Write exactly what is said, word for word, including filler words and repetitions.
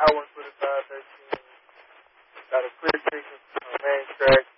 I one twenty-five thirteen. Got a quick fix on main track.